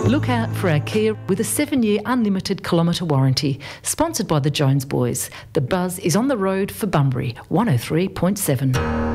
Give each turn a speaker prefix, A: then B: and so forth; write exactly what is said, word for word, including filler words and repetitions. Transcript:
A: Look out for our Kia with a seven-year unlimited kilometre warranty. Sponsored by the Jones Boys. The Buzz is on the road for Bunbury, one oh three point seven.